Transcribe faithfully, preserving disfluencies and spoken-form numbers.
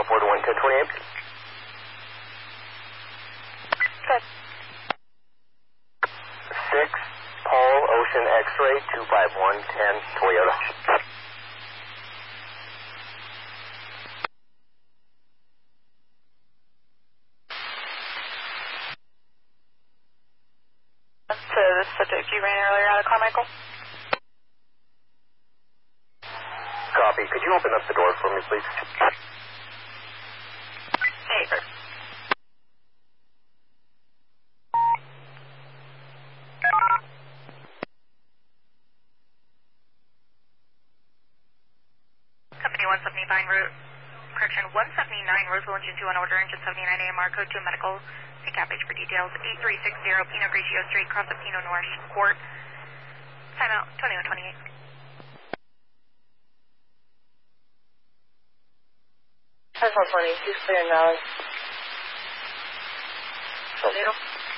four to one ten twenty-eight. Good. six, Paul Ocean X-Ray, two five one ten Toyota. To the subject you ran earlier out of Carmichael? Copy. Could you open up the door for me, please? Hey. Company one seventy-nine, route, correction, one seventy-nine, Roseville Engine two on order, engine seventy-nine A M R, code two medical, pickup page for details, eight three six zero, Pinot Grigio Street, cross of Pinot Noir Court, timeout, twenty-one twenty-eight. That's one twenty, he's clear now. Zero.